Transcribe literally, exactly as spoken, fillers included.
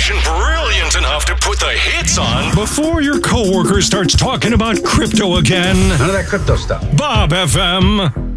station brilliant enough to put the hits on before your coworker starts talking about crypto again. None of that crypto stuff. Bob F M.